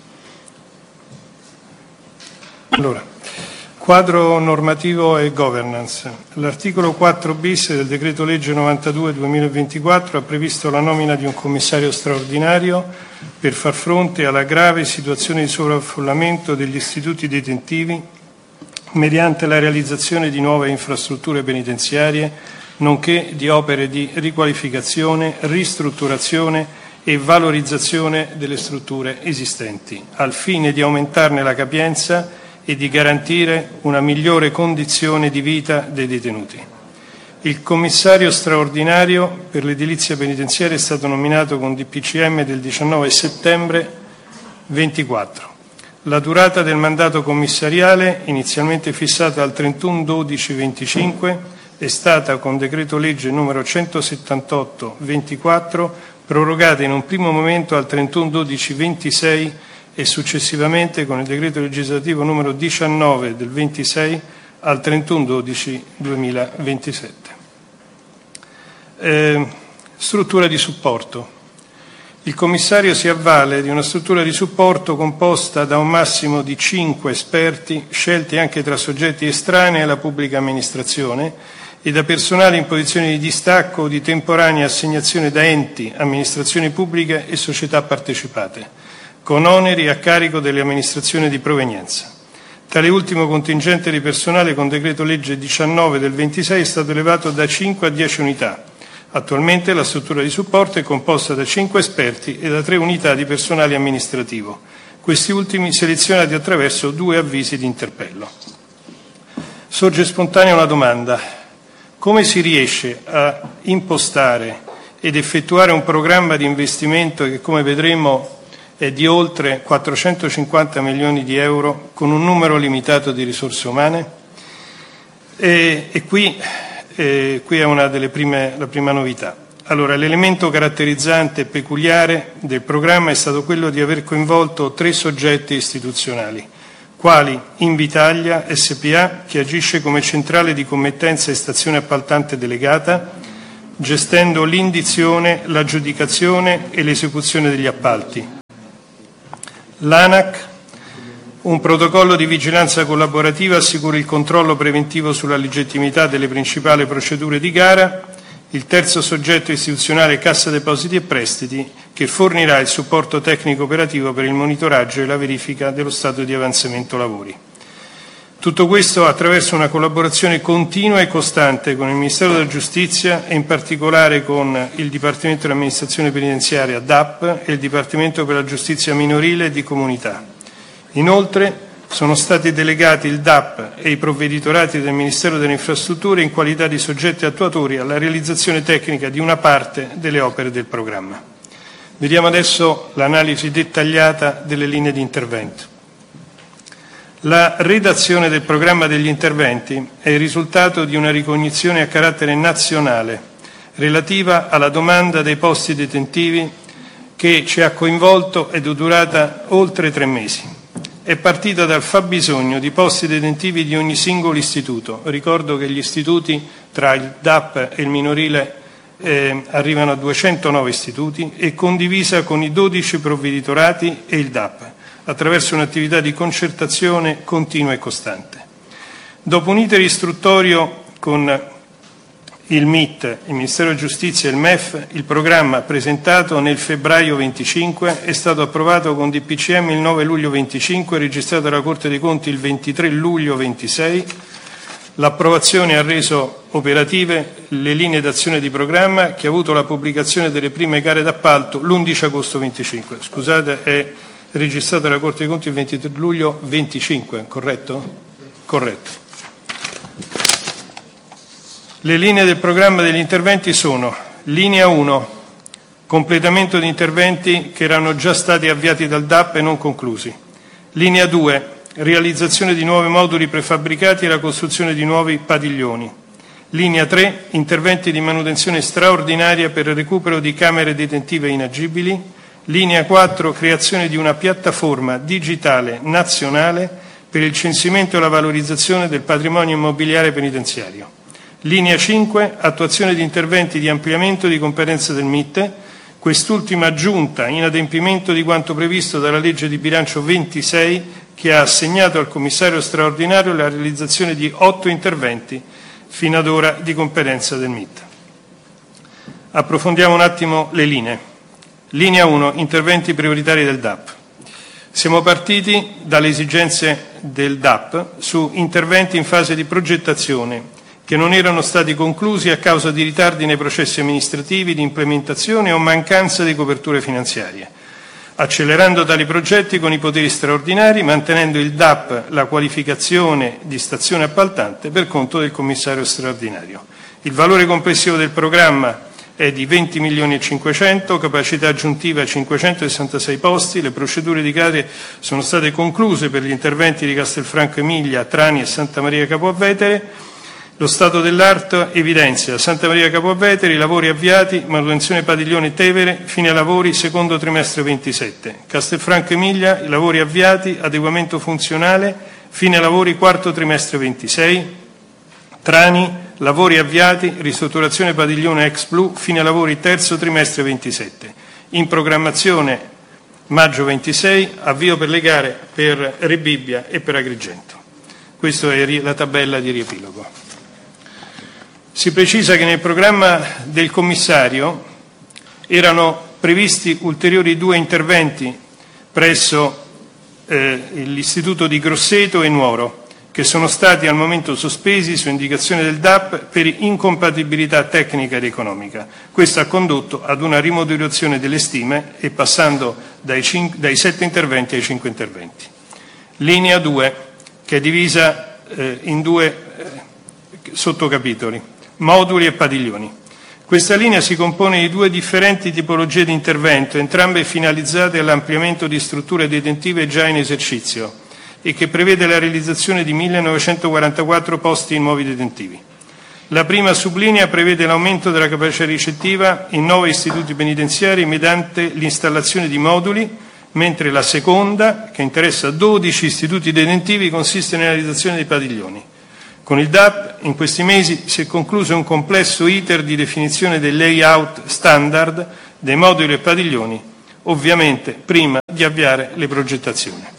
Allora, quadro normativo e governance. L'articolo quattro bis del decreto legge novantadue duemilaventiquattro ha previsto la nomina di un commissario straordinario per far fronte alla grave situazione di sovraffollamento degli istituti detentivi mediante la realizzazione di nuove infrastrutture penitenziarie, nonché di opere di riqualificazione, ristrutturazione e valorizzazione delle strutture esistenti, al fine di aumentarne la capienza e di garantire una migliore condizione di vita dei detenuti. Il commissario straordinario per l'edilizia penitenziaria è stato nominato con D P C M del diciannove settembre ventiquattro. La durata del mandato commissariale, inizialmente fissata al trentuno dodici venticinque, è stata con decreto legge numero centosettantotto ventiquattro prorogata in un primo momento al trentuno dodici ventisei e successivamente con il decreto legislativo numero diciannove del ventisei al trentuno dodici duemilaventisette. Eh, struttura di supporto. Il commissario si avvale di una struttura di supporto composta da un massimo di cinque esperti, scelti anche tra soggetti estranei alla pubblica amministrazione, e da personale in posizione di distacco o di temporanea assegnazione da enti, amministrazioni pubbliche e società partecipate, con oneri a carico delle amministrazioni di provenienza. Tale ultimo contingente di personale con decreto legge diciannove del ventisei è stato elevato da cinque a dieci unità, Attualmente la struttura di supporto è composta da cinque esperti e da tre unità di personale amministrativo, questi ultimi selezionati attraverso due avvisi di interpello. Sorge spontanea una domanda: come si riesce a impostare ed effettuare un programma di investimento che, come vedremo, è di oltre quattrocentocinquanta milioni di euro con un numero limitato di risorse umane? E, e qui, e qui è una delle prime, la prima novità. Allora, l'elemento caratterizzante e peculiare del programma è stato quello di aver coinvolto tre soggetti istituzionali, quali Invitalia S P A, che agisce come centrale di committenza e stazione appaltante delegata, gestendo l'indizione, l'aggiudicazione e l'esecuzione degli appalti. L'ANAC, un protocollo di vigilanza collaborativa, assicura il controllo preventivo sulla legittimità delle principali procedure di gara. Il terzo soggetto istituzionale è Cassa Depositi e Prestiti, che fornirà il supporto tecnico operativo per il monitoraggio e la verifica dello stato di avanzamento lavori. Tutto questo attraverso una collaborazione continua e costante con il Ministero della Giustizia e in particolare con il Dipartimento dell'Amministrazione Penitenziaria D A P e il Dipartimento per la Giustizia Minorile e di Comunità. Inoltre sono stati delegati il D A P e i provveditorati del Ministero delle Infrastrutture in qualità di soggetti attuatori alla realizzazione tecnica di una parte delle opere del programma. Vediamo adesso l'analisi dettagliata delle linee di intervento. La redazione del programma degli interventi è il risultato di una ricognizione a carattere nazionale relativa alla domanda dei posti detentivi che ci ha coinvolto ed è durata oltre tre mesi. È partita dal fabbisogno di posti detentivi di ogni singolo istituto. Ricordo che gli istituti tra il D A P e il minorile eh, arrivano a duecentonove istituti e condivisa con i dodici provveditorati e il D A P, attraverso un'attività di concertazione continua e costante. Dopo un iter istruttorio con il M I T, il Ministero della Giustizia e il M E F, il programma presentato nel febbraio venticinque è stato approvato con D P C M il nove luglio venticinque e registrato alla Corte dei Conti il ventitré luglio ventisei. L'approvazione ha reso operative le linee d'azione di programma, che ha avuto la pubblicazione delle prime gare d'appalto l'undici agosto venticinque. Scusate, è registrato alla Corte dei Conti il ventitré luglio venticinque, corretto? Corretto. Le linee del programma degli interventi sono: linea uno, completamento di interventi che erano già stati avviati dal D A P e non conclusi; linea due, realizzazione di nuovi moduli prefabbricati e la costruzione di nuovi padiglioni; linea tre, interventi di manutenzione straordinaria per il recupero di camere detentive inagibili; linea quattro, creazione di una piattaforma digitale nazionale per il censimento e la valorizzazione del patrimonio immobiliare penitenziario; linea cinque, attuazione di interventi di ampliamento di competenza del M I T, quest'ultima aggiunta in adempimento di quanto previsto dalla legge di bilancio ventisei, che ha assegnato al commissario straordinario la realizzazione di otto interventi fino ad ora di competenza del M I T. Approfondiamo un attimo le linee. Linea uno, interventi prioritari del D A P. Siamo partiti dalle esigenze del D A P su interventi in fase di progettazione che non erano stati conclusi a causa di ritardi nei processi amministrativi, di implementazione o mancanza di coperture finanziarie, accelerando tali progetti con i poteri straordinari, mantenendo il D A P la qualificazione di stazione appaltante per conto del commissario straordinario. Il valore complessivo del programma è di venti milioni e cinquecento, capacità aggiuntiva cinquecentosessantasei posti, le procedure di gare sono state concluse per gli interventi di Castelfranco Emilia, Trani e Santa Maria Capua Vetere. Lo stato dell'arte evidenzia: Santa Maria Capua Vetere, i lavori avviati, manutenzione padiglione Tevere, fine lavori secondo trimestre ventisette; Castelfranco Emilia, i lavori avviati, adeguamento funzionale, fine lavori quarto trimestre ventisei; Trani, lavori avviati, ristrutturazione padiglione ex blu, fine lavori terzo trimestre ventisette; in programmazione maggio ventisei, avvio per le gare per Rebibbia e per Agrigento. Questa è la tabella di riepilogo. Si precisa che nel programma del commissario erano previsti ulteriori due interventi presso eh, l'istituto di Grosseto e Nuoro, che sono stati al momento sospesi su indicazione del D A P per incompatibilità tecnica ed economica. Questo ha condotto ad una rimodulazione delle stime e passando dai, cinque, dai sette interventi ai cinque interventi. Linea due, che è divisa eh, in due eh, sottocapitoli, moduli e padiglioni. Questa linea si compone di due differenti tipologie di intervento, entrambe finalizzate all'ampliamento di strutture detentive già in esercizio e che prevede la realizzazione di millenovecentoquarantaquattro posti in nuovi detentivi. La prima sublinea prevede l'aumento della capacità ricettiva in nove istituti penitenziari mediante l'installazione di moduli, mentre la seconda, che interessa dodici istituti detentivi, consiste nella realizzazione dei padiglioni. Con il D A P in questi mesi si è concluso un complesso iter di definizione del layout standard dei moduli e padiglioni, ovviamente prima di avviare le progettazioni.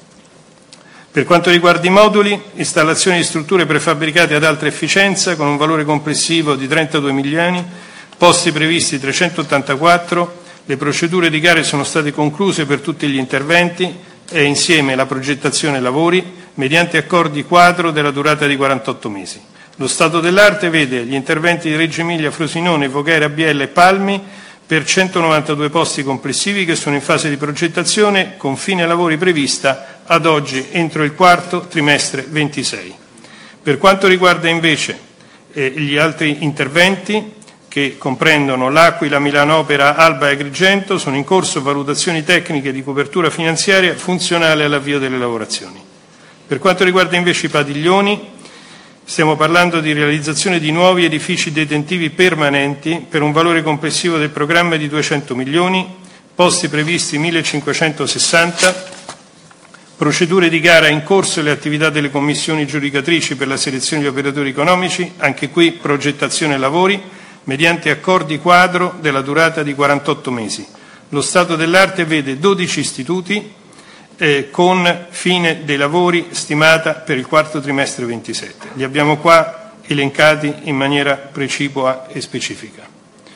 Per quanto riguarda i moduli, installazione di strutture prefabbricate ad alta efficienza con un valore complessivo di trentadue milioni, posti previsti trecentottantaquattro, le procedure di gare sono state concluse per tutti gli interventi e insieme la progettazione lavori mediante accordi quadro della durata di quarantotto mesi. Lo stato dell'arte vede gli interventi di Reggio Emilia, Frosinone, Voghera, Biella e Palmi per centonovantadue posti complessivi che sono in fase di progettazione con fine lavori prevista ad oggi entro il quarto trimestre ventisei. Per quanto riguarda invece eh, gli altri interventi che comprendono l'Aquila, Milano Opera, Alba e Agrigento, sono in corso valutazioni tecniche di copertura finanziaria funzionale all'avvio delle lavorazioni. Per quanto riguarda invece i padiglioni, stiamo parlando di realizzazione di nuovi edifici detentivi permanenti per un valore complessivo del programma di duecento milioni, posti previsti millecinquecentosessanta, procedure di gara in corso e le attività delle commissioni giudicatrici per la selezione degli operatori economici, anche qui progettazione e lavori, mediante accordi quadro della durata di quarantotto mesi. Lo stato dell'arte vede dodici istituti eh, con fine dei lavori stimata per il quarto trimestre ventisette. Li abbiamo qua elencati in maniera precipua e specifica.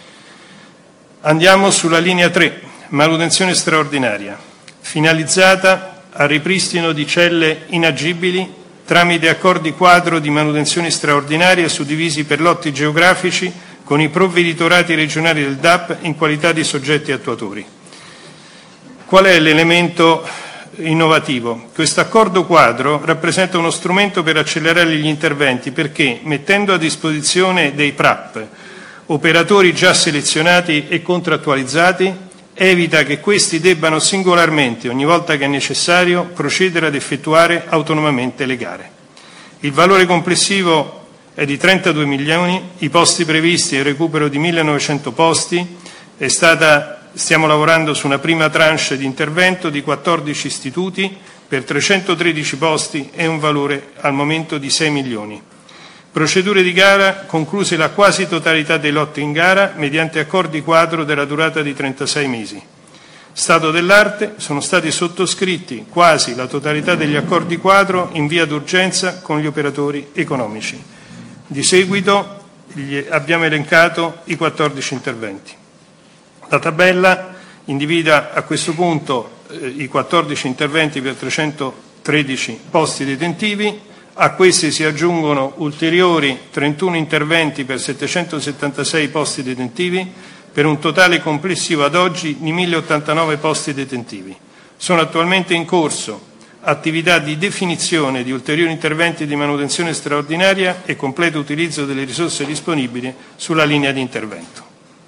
Andiamo sulla linea tre, manutenzione straordinaria, finalizzata al ripristino di celle inagibili tramite accordi quadro di manutenzione straordinaria suddivisi per lotti geografici con i provveditorati regionali del D A P in qualità di soggetti attuatori. Qual è l'elemento innovativo? Questo accordo quadro rappresenta uno strumento per accelerare gli interventi perché, mettendo a disposizione dei P R A P operatori già selezionati e contrattualizzati, evita che questi debbano singolarmente, ogni volta che è necessario, procedere ad effettuare autonomamente le gare. Il valore complessivo è di trentadue milioni, i posti previsti e il recupero di millenovecento posti, è stata, stiamo lavorando su una prima tranche di intervento di quattordici istituti per trecentotredici posti e un valore al momento di sei milioni. Procedure di gara concluse la quasi totalità dei lotti in gara mediante accordi quadro della durata di trentasei mesi. Stato dell'arte, sono stati sottoscritti quasi la totalità degli accordi quadro in via d'urgenza con gli operatori economici. Di seguito abbiamo elencato i quattordici interventi. La tabella individua a questo punto eh, i quattordici interventi per trecentotredici posti detentivi, a questi si aggiungono ulteriori trentuno interventi per settecentosettantasei posti detentivi, per un totale complessivo ad oggi di mille ottantanove posti detentivi. Sono attualmente in corso attività di definizione di ulteriori interventi di manutenzione straordinaria e completo utilizzo delle risorse disponibili sulla linea di intervento.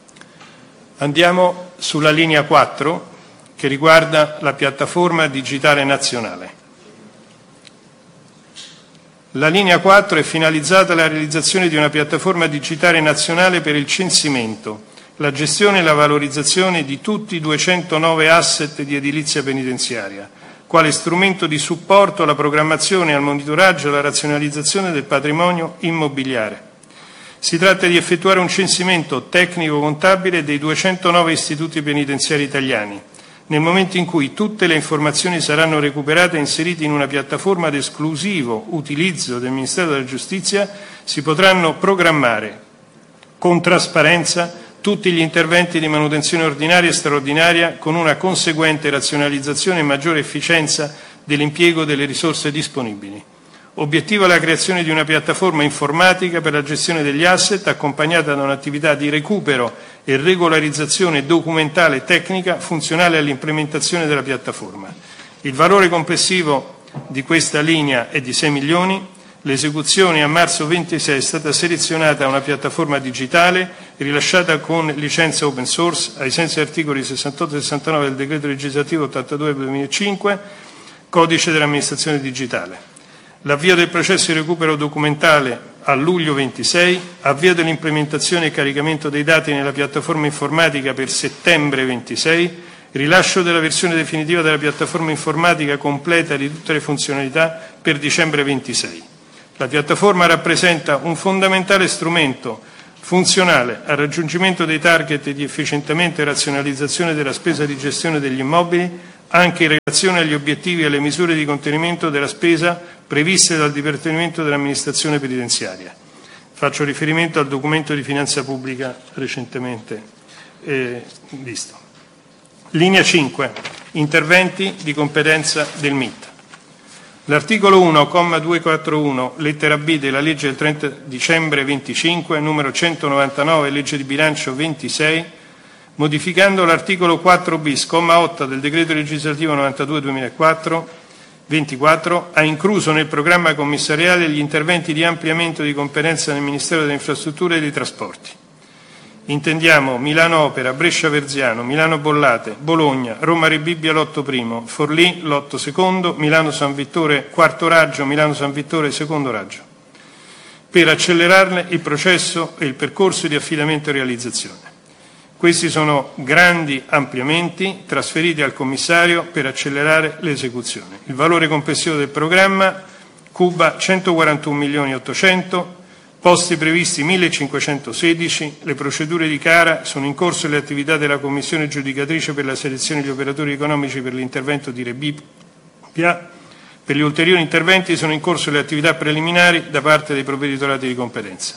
Andiamo sulla linea quattro, che riguarda la piattaforma digitale nazionale. La linea quattro è finalizzata alla realizzazione di una piattaforma digitale nazionale per il censimento, la gestione e la valorizzazione di tutti i duecentonove asset di edilizia penitenziaria, quale strumento di supporto alla programmazione, al monitoraggio e alla razionalizzazione del patrimonio immobiliare. Si tratta di effettuare un censimento tecnico-contabile dei duecentonove istituti penitenziari italiani, nel momento in cui tutte le informazioni saranno recuperate e inserite in una piattaforma ad esclusivo utilizzo del Ministero della Giustizia, si potranno programmare con trasparenza tutti gli interventi di manutenzione ordinaria e straordinaria con una conseguente razionalizzazione e maggiore efficienza dell'impiego delle risorse disponibili. Obiettivo la creazione di una piattaforma informatica per la gestione degli asset, accompagnata da un'attività di recupero e regolarizzazione documentale e tecnica funzionale all'implementazione della piattaforma. Il valore complessivo di questa linea è di sei milioni. L'esecuzione a marzo ventisei è stata selezionata una piattaforma digitale rilasciata con licenza open source ai sensi degli articoli sessantotto e sessantanove del decreto legislativo ottantadue del duemilacinque, codice dell'amministrazione digitale. L'avvio del processo di recupero documentale a luglio ventisei, avvio dell'implementazione e caricamento dei dati nella piattaforma informatica per settembre ventisei, rilascio della versione definitiva della piattaforma informatica completa di tutte le funzionalità per dicembre ventisei. La piattaforma rappresenta un fondamentale strumento funzionale al raggiungimento dei target di efficientamento e razionalizzazione della spesa di gestione degli immobili, anche in relazione agli obiettivi e alle misure di contenimento della spesa previste dal Dipartimento dell'Amministrazione Penitenziaria. Faccio riferimento al documento di finanza pubblica recentemente eh, visto. Linea cinque. Interventi di competenza del M I T. L'articolo uno, comma duecentoquarantuno, lettera B della legge del trenta dicembre venticinque, numero centonovantanove, legge di bilancio ventisei, modificando l'articolo quattro bis, comma otto del decreto legislativo novantadue duemilaquattro, ventiquattro, ha incluso nel programma commissariale gli interventi di ampliamento di competenza del Ministero delle Infrastrutture e dei Trasporti. Intendiamo Milano Opera, Brescia Verziano, Milano Bollate, Bologna, Roma Rebibbia Lotto Primo, Forlì Lotto Secondo, Milano San Vittore Quarto Raggio, Milano San Vittore Secondo Raggio, per accelerarne il processo e il percorso di affidamento e realizzazione. Questi sono grandi ampliamenti trasferiti al commissario per accelerare l'esecuzione. Il valore complessivo del programma cuba centoquarantuno milioni ottocento, posti previsti millecinquecentosedici, le procedure di gara sono in corso le attività della Commissione giudicatrice per la selezione degli operatori economici per l'intervento di Rebibbia. Per gli ulteriori interventi sono in corso le attività preliminari da parte dei provveditorati di competenza.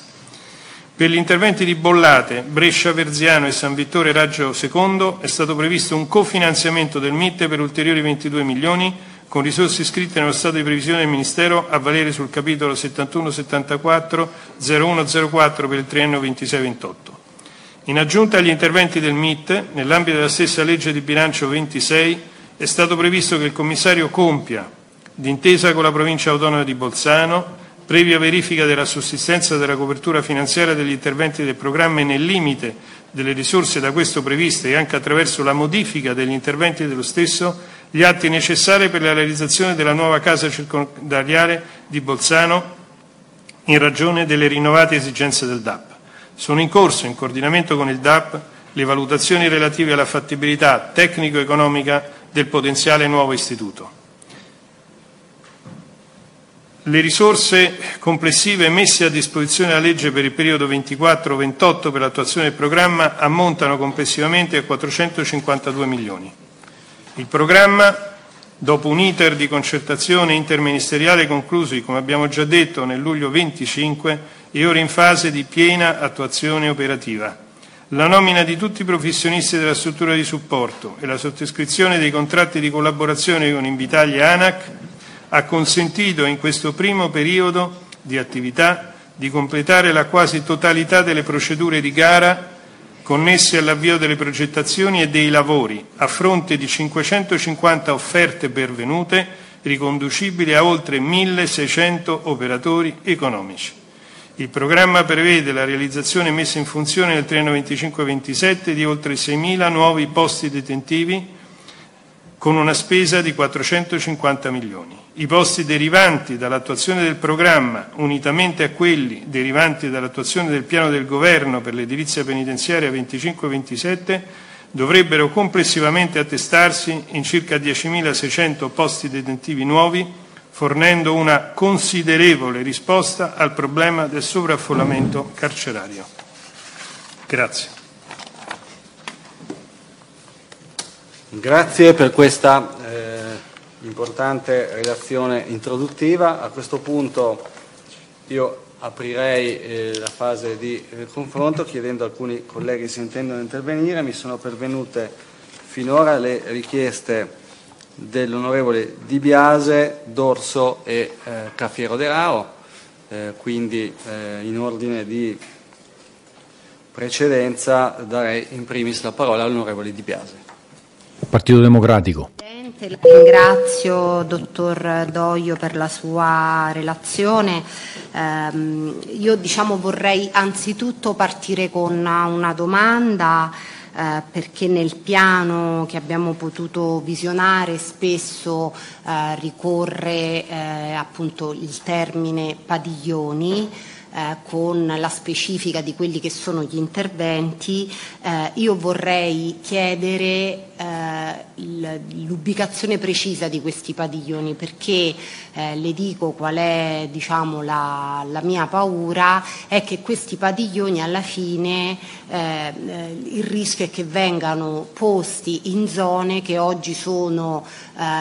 Per gli interventi di Bollate, Brescia Verziano e San Vittore Raggio Secondo è stato previsto un cofinanziamento del M I T per ulteriori ventidue milioni con risorse iscritte nello stato di previsione del Ministero a valere sul capitolo settantuno settantaquattro zero uno zero quattro per il triennio ventisei ventotto. In aggiunta agli interventi del M I T, nell'ambito della stessa legge di bilancio ventisei, è stato previsto che il commissario compia, d'intesa con la provincia autonoma di Bolzano, previa verifica della sussistenza della copertura finanziaria degli interventi del programma e nel limite delle risorse da questo previste e anche attraverso la modifica degli interventi dello stesso, gli atti necessari per la realizzazione della nuova casa circondariale di Bolzano in ragione delle rinnovate esigenze del D A P. Sono in corso, in coordinamento con il D A P, le valutazioni relative alla fattibilità tecnico-economica del potenziale nuovo istituto. Le risorse complessive messe a disposizione dalla legge per il periodo ventiquattro ventotto per l'attuazione del programma ammontano complessivamente a quattrocentocinquantadue milioni. Il programma, dopo un iter di concertazione interministeriale conclusi, come abbiamo già detto, nel luglio venticinque, è ora in fase di piena attuazione operativa. La nomina di tutti i professionisti della struttura di supporto e la sottoscrizione dei contratti di collaborazione con Invitalia e ANAC ha consentito in questo primo periodo di attività di completare la quasi totalità delle procedure di gara connesse all'avvio delle progettazioni e dei lavori, a fronte di cinquecentocinquanta offerte pervenute, riconducibili a oltre milleseicento operatori economici. Il programma prevede la realizzazione e messa in funzione nel triennio venticinque ventisette di oltre seimila nuovi posti detentivi, con una spesa di quattrocentocinquanta milioni. I posti derivanti dall'attuazione del programma, unitamente a quelli derivanti dall'attuazione del piano del Governo per l'edilizia penitenziaria venticinque ventisette, dovrebbero complessivamente attestarsi in circa diecimilaseicento posti detentivi nuovi, fornendo una considerevole risposta al problema del sovraffollamento carcerario. Grazie. Grazie per questa eh, importante relazione introduttiva. A questo punto io aprirei eh, la fase di eh, confronto chiedendo a alcuni colleghi se intendono intervenire. Mi sono pervenute finora le richieste dell'onorevole Di Biase, D'Orso e eh, Cafiero De Rao, eh, quindi eh, in ordine di precedenza darei in primis la parola all'onorevole Di Biase. Partito Democratico. Ringrazio dottor Doio per la sua relazione. Eh, io diciamo vorrei anzitutto partire con una, una domanda, eh, perché nel piano che abbiamo potuto visionare spesso eh, ricorre eh, appunto il termine padiglioni, Eh, con la specifica di quelli che sono gli interventi. Eh, io vorrei chiedere eh, il, l'ubicazione precisa di questi padiglioni, perché eh, le dico qual è diciamo, la, la mia paura, è che questi padiglioni alla fine eh, il rischio è che vengano posti in zone che oggi sono eh,